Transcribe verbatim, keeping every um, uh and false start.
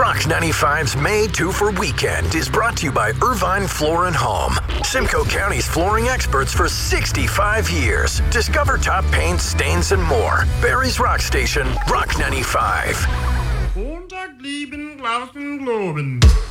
Rock ninety-five's Made to for Weekend is brought to you by Irvine Floor and Home, Simcoe County's flooring experts for sixty-five years. Discover top paints, stains, and more. Barry's Rock Station, Rock ninety-five. Montag, lieben, Glauben, Globen.